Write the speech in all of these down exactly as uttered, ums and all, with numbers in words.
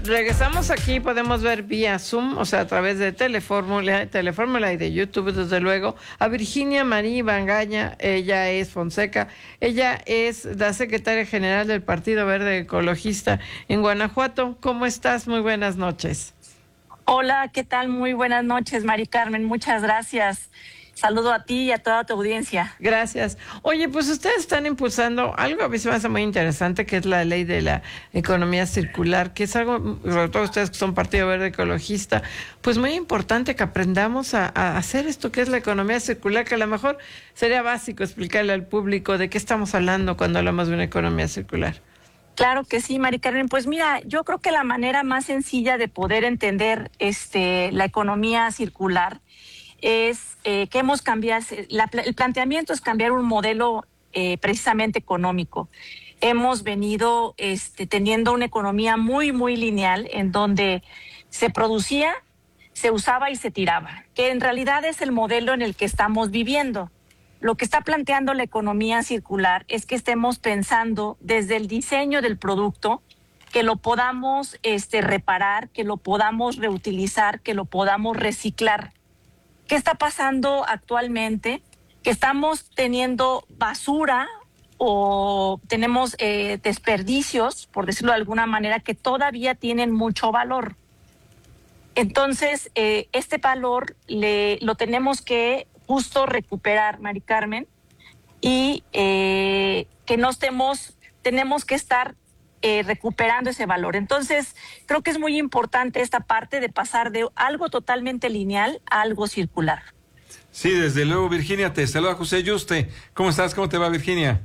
regresamos aquí, podemos ver vía Zoom, o sea, a través de Telefórmula, Telefórmula y de YouTube, desde luego, a Virginia Marí Bangaña. Ella es Fonseca, ella es la secretaria general del Partido Verde Ecologista en Guanajuato. ¿Cómo estás? Muy buenas noches. Hola, ¿qué tal? Muy buenas noches, Mari Carmen, muchas gracias. Saludo a ti y a toda tu audiencia. Gracias. Oye, pues ustedes están impulsando algo, a mí se me hace muy interesante, que es la ley de la economía circular, que es algo, sobre todo ustedes que son Partido Verde Ecologista, pues muy importante que aprendamos a, a hacer esto que es la economía circular, que a lo mejor sería básico explicarle al público de qué estamos hablando cuando hablamos de una economía circular. Claro que sí, Mari Carmen. Pues mira, yo creo que la manera más sencilla de poder entender este, la economía circular es eh, que hemos cambiado, la, el planteamiento es cambiar un modelo eh, precisamente económico. Hemos venido este, teniendo una economía muy, muy lineal en donde se producía, se usaba y se tiraba, que en realidad es el modelo en el que estamos viviendo. Lo que está planteando la economía circular es que estemos pensando desde el diseño del producto, que lo podamos este, reparar, que lo podamos reutilizar, que lo podamos reciclar. ¿Qué está pasando actualmente? Que estamos teniendo basura o tenemos eh, desperdicios, por decirlo de alguna manera, que todavía tienen mucho valor. Entonces, eh, este valor le, lo tenemos que justo recuperar, Mari Carmen, y eh, que no estemos, tenemos que estar eh, recuperando ese valor. Entonces, creo que es muy importante esta parte de pasar de algo totalmente lineal a algo circular. Sí, desde luego, Virginia, te saluda José Yuste. ¿Cómo estás? ¿Cómo te va, Virginia?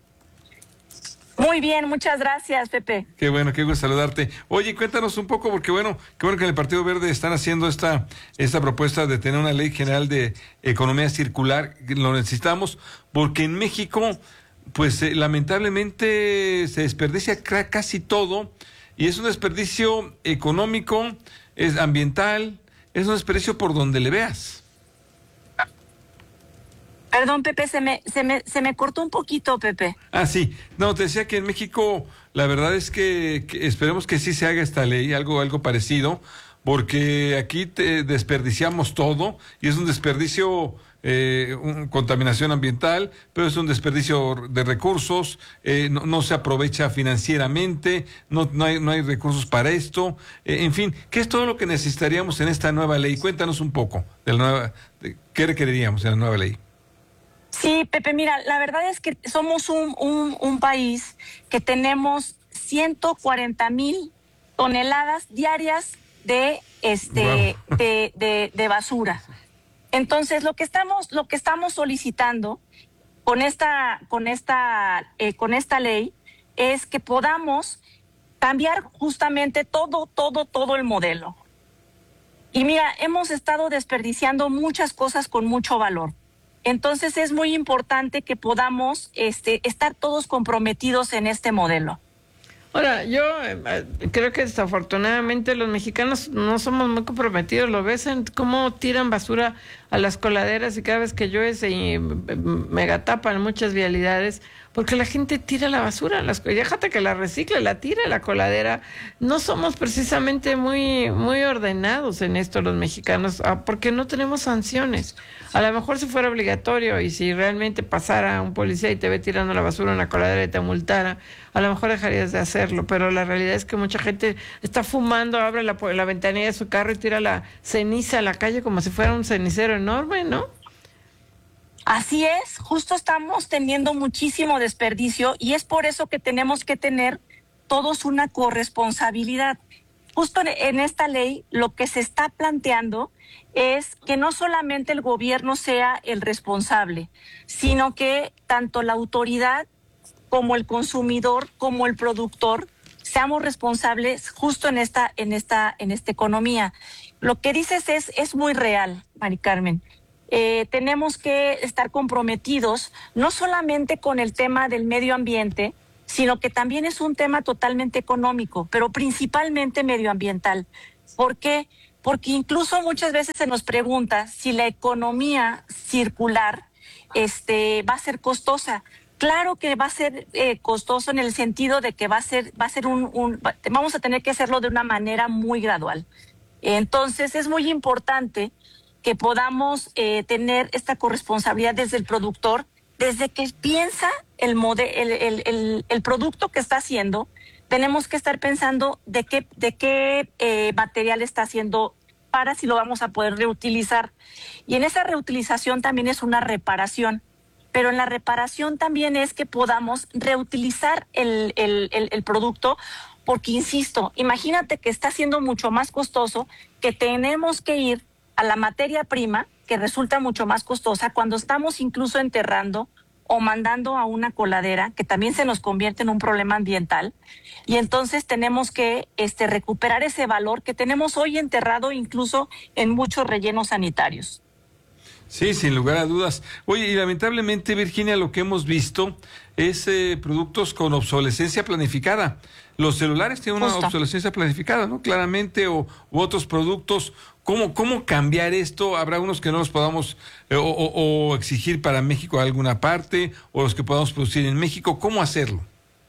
Muy bien, muchas gracias, Pepe. Qué bueno, qué gusto saludarte. Oye, cuéntanos un poco, porque bueno, qué bueno que en el Partido Verde están haciendo esta, esta propuesta de tener una ley general de economía circular. Lo necesitamos porque en México, pues eh, lamentablemente se desperdicia casi todo, y es un desperdicio económico, es ambiental, es un desperdicio por donde le veas. Perdón, Pepe, se me, se me, se me cortó un poquito, Pepe. Ah, sí. No, te decía que en México la verdad es que, que esperemos que sí se haga esta ley, algo, algo parecido, porque aquí te desperdiciamos todo y es un desperdicio, eh, un, contaminación ambiental, pero es un desperdicio de recursos, eh, no, no se aprovecha financieramente, no, no, hay, no hay recursos para esto, eh, en fin, ¿qué es todo lo que necesitaríamos en esta nueva ley? Cuéntanos un poco de la nueva, de, ¿qué requeriríamos en la nueva ley? Sí, Pepe, mira, la verdad es que somos un, un, un país que tenemos ciento cuarenta mil toneladas diarias de este wow. de, de, de basura. Entonces, lo que estamos, lo que estamos solicitando con esta, con esta, eh, con esta ley es que podamos cambiar justamente todo, todo, todo el modelo. Y mira, hemos estado desperdiciando muchas cosas con mucho valor. Entonces es muy importante que podamos este, estar todos comprometidos en este modelo. Ahora, yo eh, creo que desafortunadamente los mexicanos no somos muy comprometidos. Lo ves en cómo tiran basura a las coladeras y cada vez que llueve se eh, megatapan muchas vialidades porque la gente tira la basura, las, déjate que la recicle, la tira a la coladera. No somos precisamente muy muy ordenados en esto los mexicanos, porque no tenemos sanciones. A lo mejor si fuera obligatorio y si realmente pasara un policía y te ve tirando la basura en la coladera y te multara, a lo mejor dejarías de hacerlo, pero la realidad es que mucha gente está fumando, abre la, la ventanilla de su carro y tira la ceniza a la calle como si fuera un cenicero enorme, ¿no? Así es, justo estamos teniendo muchísimo desperdicio y es por eso que tenemos que tener todos una corresponsabilidad. Justo en esta ley lo que se está planteando es que no solamente el gobierno sea el responsable, sino que tanto la autoridad como el consumidor, como el productor, seamos responsables justo en esta, en esta, en esta economía. Lo que dices es, es muy real, Mari Carmen. Eh, tenemos que estar comprometidos no solamente con el tema del medio ambiente, sino que también es un tema totalmente económico, pero principalmente medioambiental. ¿Por qué? Porque incluso muchas veces se nos pregunta si la economía circular este, va a ser costosa. Claro que va a ser eh, costoso en el sentido de que va a ser, va a ser un, un, vamos a tener que hacerlo de una manera muy gradual. Entonces es muy importante que podamos eh, tener esta corresponsabilidad desde el productor, desde que piensa el, mode, el, el, el, el producto que está haciendo. Tenemos que estar pensando de qué, de qué eh, material está haciendo para si lo vamos a poder reutilizar. Y en esa reutilización también es una reparación, pero en la reparación también es que podamos reutilizar el, el, el, el producto, porque insisto, imagínate que está siendo mucho más costoso, que tenemos que ir a la materia prima, que resulta mucho más costosa, cuando estamos incluso enterrando o mandando a una coladera, que también se nos convierte en un problema ambiental, y entonces tenemos que este, recuperar ese valor que tenemos hoy enterrado incluso en muchos rellenos sanitarios. Sí, sin lugar a dudas. Oye, y lamentablemente, Virginia, lo que hemos visto es eh, productos con obsolescencia planificada. Los celulares tienen una Justo. obsolescencia planificada, ¿no? Claramente, o u otros productos. ¿Cómo, cómo cambiar esto? ¿Habrá unos que no los podamos eh, o, o, o exigir para México a alguna parte, o los que podamos producir en México? ¿Cómo hacerlo?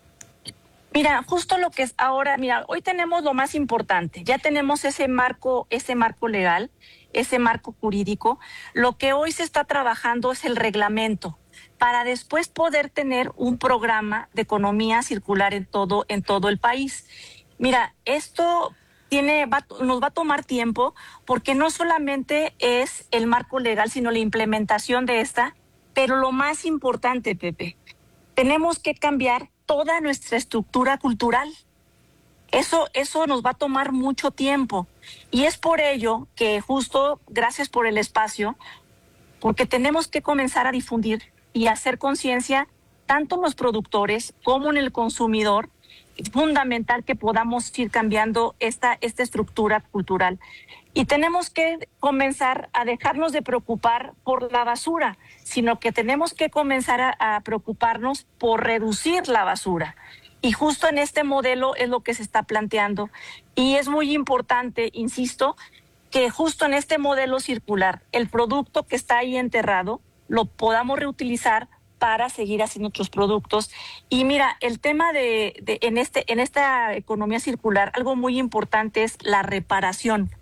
Mira, justo lo que es ahora, mira, hoy tenemos lo más importante, ya tenemos ese marco, ese marco legal, ese marco jurídico. Lo que hoy se está trabajando es el reglamento, para después poder tener un programa de economía circular en todo, en todo el país. Mira, esto tiene, va, nos va a tomar tiempo, porque no solamente es el marco legal, sino la implementación de esta, pero lo más importante, Pepe, tenemos que cambiar toda nuestra estructura cultural. Eso, eso nos va a tomar mucho tiempo. Y es por ello que justo, gracias por el espacio, porque tenemos que comenzar a difundir y hacer conciencia tanto en los productores como en el consumidor. Es fundamental que podamos ir cambiando esta, esta estructura cultural. Y tenemos que comenzar a dejarnos de preocupar por la basura, sino que tenemos que comenzar a, a preocuparnos por reducir la basura. Y justo en este modelo es lo que se está planteando. Y es muy importante, insisto, que justo en este modelo circular, el producto que está ahí enterrado, lo podamos reutilizar para seguir haciendo otros productos. Y mira, el tema de, de en, este, en esta economía circular, algo muy importante es la reparación.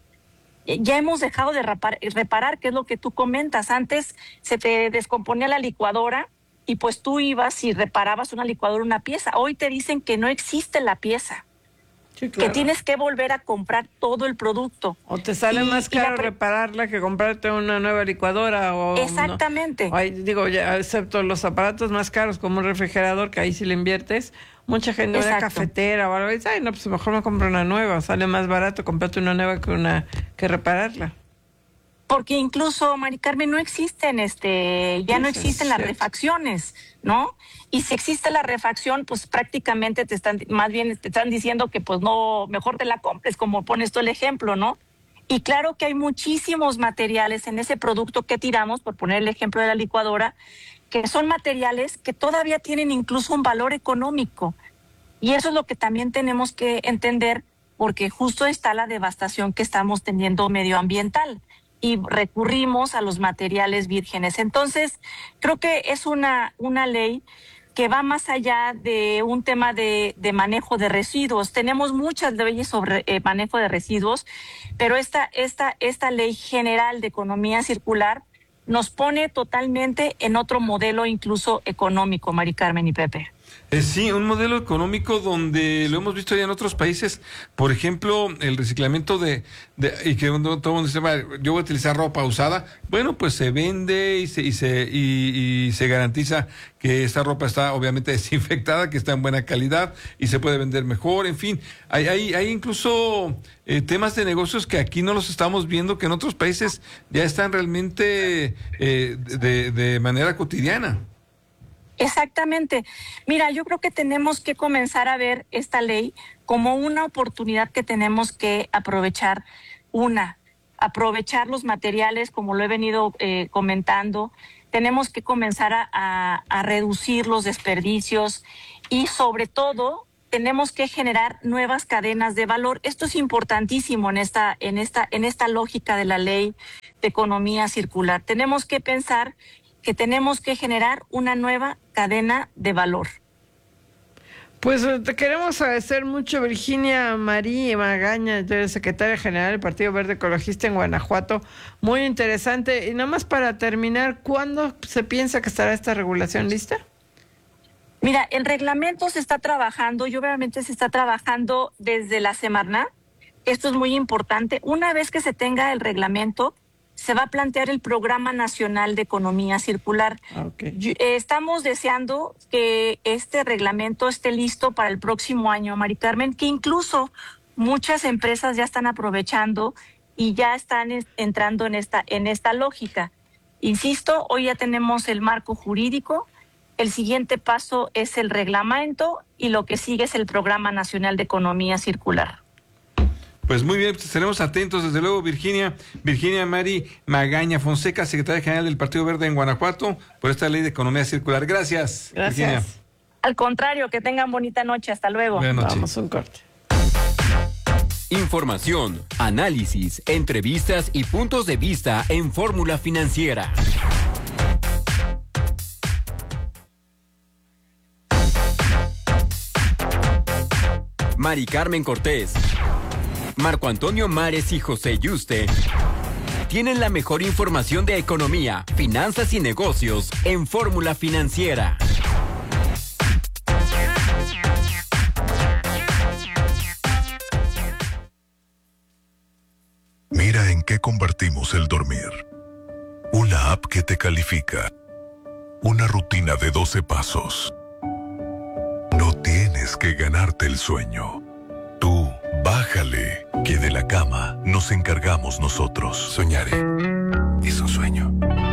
Ya hemos dejado de reparar, reparar, que es lo que tú comentas. Antes se te descomponía la licuadora y pues tú ibas y reparabas una licuadora, una pieza. Hoy te dicen que no existe la pieza, Sí, claro. que tienes que volver a comprar todo el producto. O te sale Y- más y la caro pre- repararla que comprarte una nueva licuadora. O Exactamente. no. Ay, digo, ya, excepto los aparatos más caros como un refrigerador, que ahí sí le inviertes. Mucha gente, una Exacto. cafetera o algo, dice, ay, no, pues mejor me compro una nueva. Sale más barato comprarte una nueva que una que repararla. Porque incluso, Mari Carmen, no existen, este, ya Sí, no eso es existen las cierto. refacciones, ¿no? Y si existe la refacción, pues prácticamente te están, más bien te están diciendo que pues no, mejor te la compres, como pones tú el ejemplo, ¿no? Y claro que hay muchísimos materiales en ese producto que tiramos, por poner el ejemplo de la licuadora, que son materiales que todavía tienen incluso un valor económico. Y eso es lo que también tenemos que entender, porque justo está la devastación que estamos teniendo medioambiental y recurrimos a los materiales vírgenes. Entonces, creo que es una, una ley que va más allá de un tema de, de manejo de residuos. Tenemos muchas leyes sobre eh, manejo de residuos, pero esta, esta, esta ley general de economía circular nos pone totalmente en otro modelo, incluso económico, Mari Carmen y Pepe. Eh, sí, un modelo económico donde lo hemos visto ya en otros países, por ejemplo, el reciclamiento de, de y que todo el mundo dice, "Va, yo voy a utilizar ropa usada", bueno, pues se vende y se y se y, y se garantiza que esta ropa está obviamente desinfectada, que está en buena calidad y se puede vender mejor, en fin, hay hay, hay incluso eh, temas de negocios que aquí no los estamos viendo, que en otros países ya están realmente eh, de, de manera cotidiana. Exactamente. Mira, yo creo que tenemos que comenzar a ver esta ley como una oportunidad que tenemos que aprovechar. Una, aprovechar los materiales, como lo he venido eh, comentando. Tenemos que comenzar a, a, a reducir los desperdicios y sobre todo tenemos que generar nuevas cadenas de valor. Esto es importantísimo en esta, en esta, en esta lógica de la ley de economía circular. Tenemos que pensar que tenemos que generar una nueva cadena de valor. Pues te queremos agradecer mucho, Virginia María Magaña, secretaria general del Partido Verde Ecologista en Guanajuato. Muy interesante. Y nada más para terminar, ¿cuándo se piensa que estará esta regulación lista? Mira, el reglamento se está trabajando y obviamente se está trabajando desde la Semarnat. Esto es muy importante. Una vez que se tenga el reglamento, se va a plantear el Programa Nacional de Economía Circular. Okay. Estamos deseando que este reglamento esté listo para el próximo año, Mari Carmen, que incluso muchas empresas ya están aprovechando y ya están entrando en esta, en esta lógica. Insisto, hoy ya tenemos el marco jurídico, el siguiente paso es el reglamento y lo que sigue es el Programa Nacional de Economía Circular. Pues muy bien, pues estaremos atentos, desde luego, Virginia, Virginia Mari Magaña Fonseca, secretaria general del Partido Verde en Guanajuato, por esta ley de economía circular. Gracias, Gracias. Virginia. Al contrario, que tengan bonita noche. Hasta luego. Buenas noches. Vamos a un corte. Información, análisis, entrevistas y puntos de vista en Fórmula Financiera. Mari Carmen Cortés, Marco Antonio Mares y José Yuste tienen la mejor información de economía, finanzas y negocios en Fórmula Financiera. Mira en qué convertimos el dormir. Una app que te califica. Una rutina de doce pasos. No tienes que ganarte el sueño. Tú, bájale, que de la cama nos encargamos nosotros. Soñaré. Es un sueño.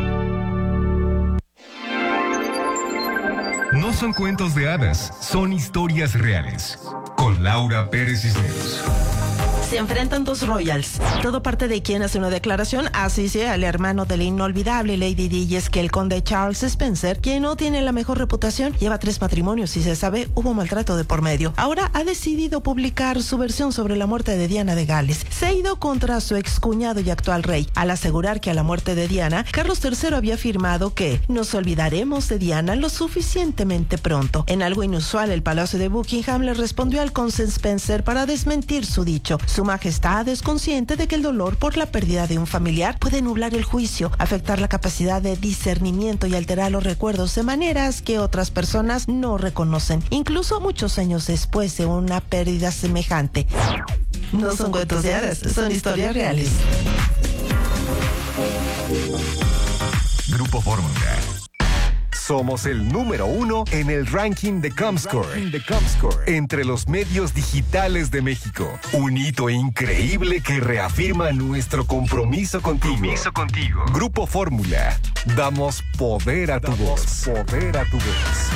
No son cuentos de hadas, son historias reales. Con Laura Pérez Cisneros. Se enfrentan dos royals. Todo parte de quien hace una declaración, así sea el hermano de la inolvidable Lady Di, y es que el conde Charles Spencer, quien no tiene la mejor reputación, lleva tres matrimonios y se sabe hubo maltrato de por medio. Ahora ha decidido publicar su versión sobre la muerte de Diana de Gales. Se ha ido contra su excuñado y actual rey, al asegurar que a la muerte de Diana, Carlos tercero había afirmado que nos olvidaremos de Diana lo suficientemente pronto. En algo inusual, el Palacio de Buckingham le respondió al conde Spencer para desmentir su dicho. Su majestad es consciente de que el dolor por la pérdida de un familiar puede nublar el juicio, afectar la capacidad de discernimiento y alterar los recuerdos de maneras que otras personas no reconocen, incluso muchos años después de una pérdida semejante. No son cuentos de hadas, son historias reales. Grupo Fórmula. Somos el número uno en el ranking de Comscore, de Comscore entre los medios digitales de México. Un hito increíble que reafirma nuestro compromiso contigo. Compromiso contigo. Grupo Fórmula. Damos poder a tu Damos voz. Poder a tu voz.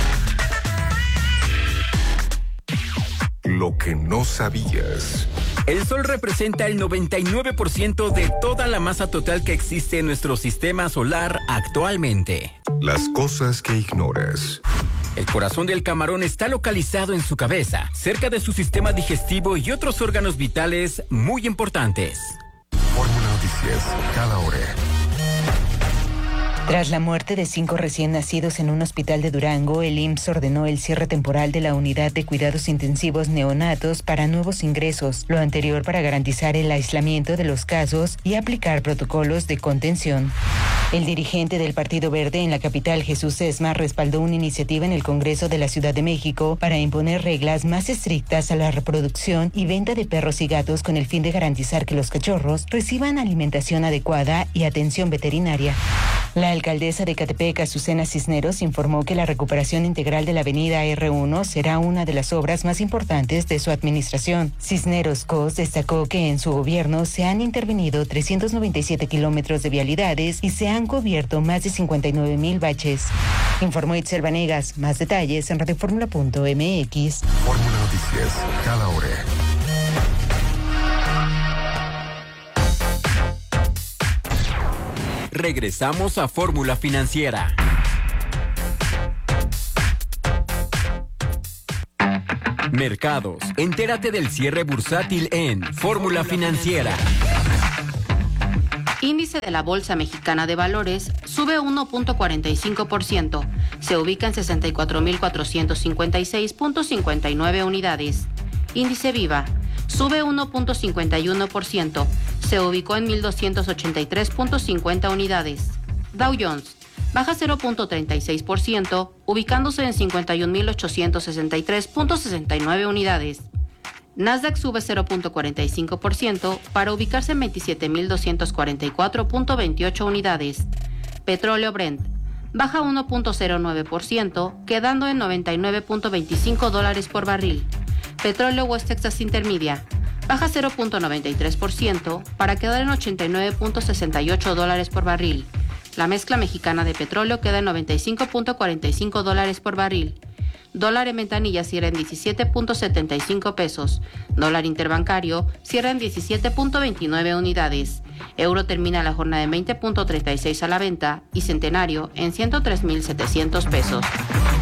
Lo que no sabías. El Sol representa el noventa y nueve por ciento de toda la masa total que existe en nuestro sistema solar actualmente. Las cosas que ignoras. El corazón del camarón está localizado en su cabeza, cerca de su sistema digestivo y otros órganos vitales muy importantes. Fórmula Noticias, cada hora. Tras la muerte de cinco recién nacidos en un hospital de Durango, el I M S S ordenó el cierre temporal de la unidad de cuidados intensivos neonatos para nuevos ingresos, lo anterior para garantizar el aislamiento de los casos y aplicar protocolos de contención. El dirigente del Partido Verde en la capital, Jesús Sesma, respaldó una iniciativa en el Congreso de la Ciudad de México para imponer reglas más estrictas a la reproducción y venta de perros y gatos con el fin de garantizar que los cachorros reciban alimentación adecuada y atención veterinaria. La alcaldesa de Ecatepec, Azucena Cisneros, informó que la recuperación integral de la avenida erre uno será una de las obras más importantes de su administración. Cisneros Cos destacó que en su gobierno se han intervenido trescientos noventa y siete kilómetros de vialidades y se han cubierto más de cincuenta y nueve mil baches. Informó Itzel Vanegas. Más detalles en radioformula punto eme equis. Fórmula Noticias, cada hora. Regresamos a Fórmula Financiera. Mercados. Entérate del cierre bursátil en Fórmula Financiera. Índice de la Bolsa Mexicana de Valores sube uno punto cuarenta y cinco por ciento. Se ubica en sesenta y cuatro mil cuatrocientos cincuenta y seis punto cincuenta y nueve unidades. Índice Viva sube uno punto cincuenta y uno por ciento. Se ubicó en mil doscientos ochenta y tres punto cincuenta unidades. Dow Jones baja cero punto treinta y seis por ciento, ubicándose en cincuenta y un mil ochocientos sesenta y tres punto sesenta y nueve unidades. Nasdaq sube cero punto cuarenta y cinco por ciento para ubicarse en veintisiete mil doscientos cuarenta y cuatro punto veintiocho unidades. Petróleo Brent baja uno punto cero nueve por ciento, quedando en noventa y nueve punto veinticinco dólares por barril. Petróleo West Texas Intermedia baja cero punto noventa y tres por ciento para quedar en ochenta y nueve punto sesenta y ocho dólares por barril. La mezcla mexicana de petróleo queda en noventa y cinco punto cuarenta y cinco dólares por barril. Dólar en ventanilla cierra en diecisiete punto setenta y cinco pesos. Dólar interbancario cierra en diecisiete punto veintinueve unidades. Euro termina la jornada en veinte punto treinta y seis a la venta y Centenario en ciento tres mil setecientos pesos.